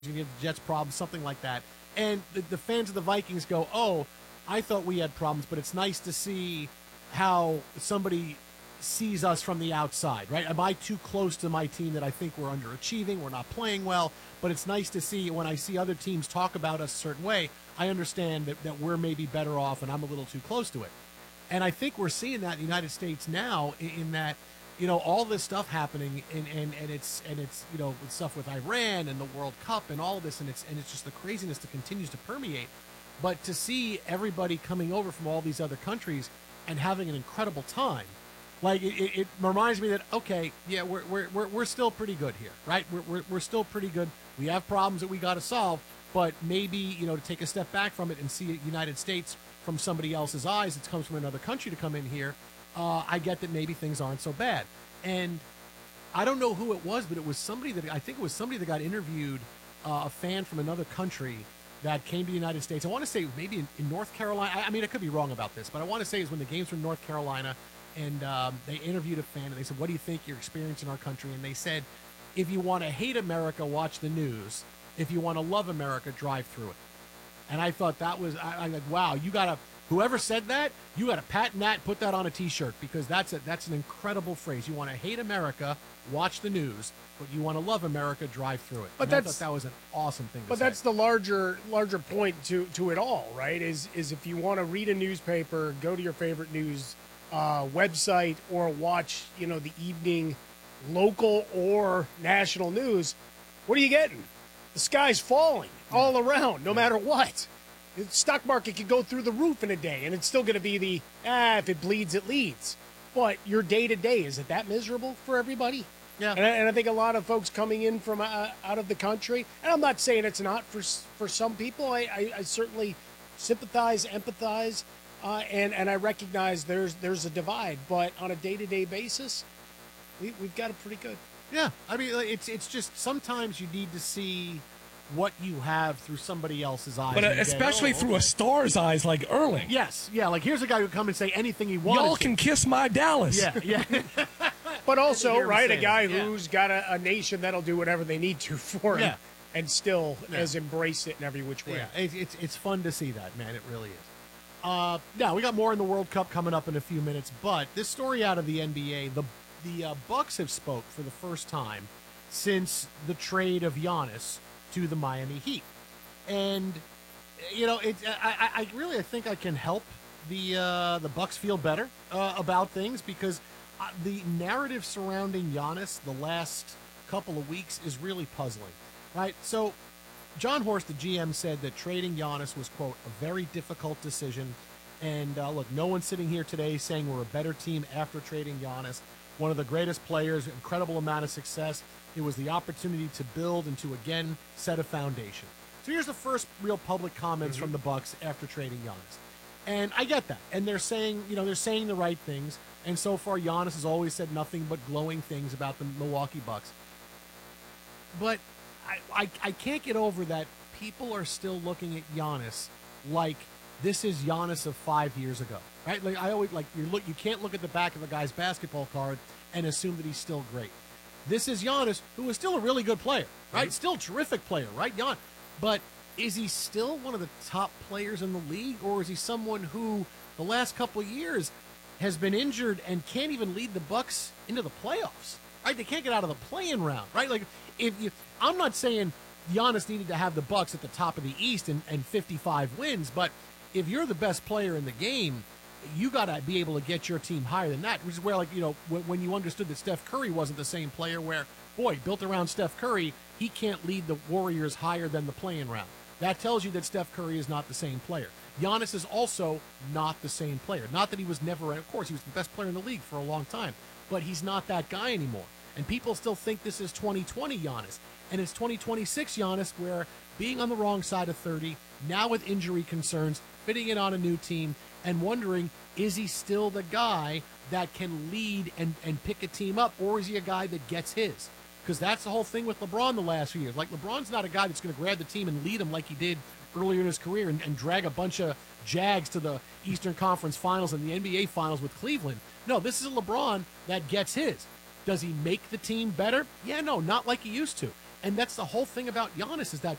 you give the Jets problems, something like that. And the fans of the Vikings go, oh, I thought we had problems, but it's nice to see how somebody sees us from the outside, right? Am I too close to my team that I think we're underachieving, we're not playing well? But it's nice to see when I see other teams talk about us a certain way, I understand that we're maybe better off and I'm a little too close to it. And I think we're seeing that in the United States now in that, all this stuff happening and it's with stuff with Iran and the World Cup and all of this, and it's just the craziness that continues to permeate. But to see everybody coming over from all these other countries and having an incredible time, like it reminds me that, okay, yeah, we're still pretty good here, right? We're still pretty good. We have problems that we got to solve, but maybe to take a step back from it and see the United States from somebody else's eyes that comes from another country to come in here. I get that maybe things aren't so bad. And I don't know who it was, but it was somebody that got interviewed, a fan from another country that came to the United States. I want to say maybe in North Carolina. I mean, I could be wrong about this, but I want to say it was when the games were in North Carolina, and they interviewed a fan, and they said, what do you think your experience in our country? And they said, if you want to hate America, watch the news. If you want to love America, drive through it. And I thought that was, I'm like, wow, whoever said that, you got to patent that and put that on a T-shirt, because that's an incredible phrase. You want to hate America, watch the news, but you want to love America, drive through it. But I thought that was an awesome thing to say. But that's the larger point to it all, right? Is if you want to read a newspaper, go to your favorite news website, or watch the evening local or national news, what are you getting? The sky's falling all around, no matter what. The stock market could go through the roof in a day, and it's still going to be if it bleeds, it leads. But your day-to-day, is it that miserable for everybody? Yeah. And I think a lot of folks coming in from out of the country, and I'm not saying it's not for some people. I certainly sympathize, empathize, and I recognize there's a divide. But on a day-to-day basis, we've got it pretty good. Yeah, I mean, it's just sometimes you need to see what you have through somebody else's eyes. But especially through a star's eyes like Erling. Yes, yeah, like here's a guy who come and say anything he wants. Y'all can kiss my Dallas. Yeah. But also, right, a guy who's got a nation that'll do whatever they need to for him, and still has embraced it in every which way. Yeah, it's fun to see that, man. It really is. Now, we got more in the World Cup coming up in a few minutes, but this story out of the NBA, the Bucks have spoke for the first time since the trade of Giannis to the Miami Heat. And, I really think I can help the Bucks feel better about things, because the narrative surrounding Giannis the last couple of weeks is really puzzling, right? So John Horst, the GM, said that trading Giannis was, quote, a very difficult decision. And look, no one's sitting here today saying we're a better team after trading Giannis. One of the greatest players, incredible amount of success. It was the opportunity to build and to, again, set a foundation. So here's the first real public comments from the Bucks after trading Giannis. And I get that. And they're saying, they're saying the right things. And so far, Giannis has always said nothing but glowing things about the Milwaukee Bucks. But I can't get over that people are still looking at Giannis like this is Giannis of 5 years ago, right? Like I always you can't look at the back of a guy's basketball card and assume that he's still great. This is Giannis, who is still a really good player, right? Mm-hmm. Still a terrific player, right? But is he still one of the top players in the league, or is he someone who the last couple of years has been injured and can't even lead the Bucks into the playoffs? Right? They can't get out of the play-in round, right? Like I'm not saying Giannis needed to have the Bucks at the top of the East and 55 wins, but if you're the best player in the game, you got to be able to get your team higher than that, which is where, when you understood that Steph Curry wasn't the same player, where, boy, built around Steph Curry, he can't lead the Warriors higher than the play-in round. That tells you that Steph Curry is not the same player. Giannis is also not the same player. Not that he was never, of course, he was the best player in the league for a long time, but he's not that guy anymore. And people still think this is 2020 Giannis. And it's 2026 Giannis, where being on the wrong side of 30, now with injury concerns, fitting in on a new team, and wondering, is he still the guy that can lead and pick a team up, or is he a guy that gets his? Because that's the whole thing with LeBron the last few years. Like, LeBron's not a guy that's going to grab the team and lead them like he did earlier in his career and drag a bunch of Jags to the Eastern Conference Finals and the NBA Finals with Cleveland. No, this is a LeBron that gets his. Does he make the team better? Yeah, no, not like he used to. And that's the whole thing about Giannis is that